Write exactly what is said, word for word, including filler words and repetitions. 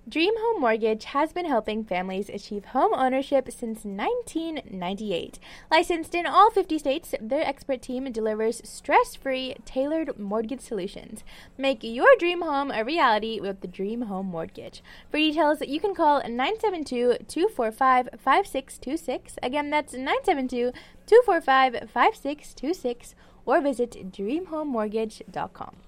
Dream Home Mortgage has been helping families achieve home ownership since nineteen ninety-eight. Licensed in all fifty states, their expert team delivers stress-free, tailored mortgage solutions. Make your dream home a reality with the Dream Home Mortgage. For details, you can call nine seven two, two four five, five six two six. Again, that's nine seven two, two four five, five six two six, or visit dream home mortgage dot com.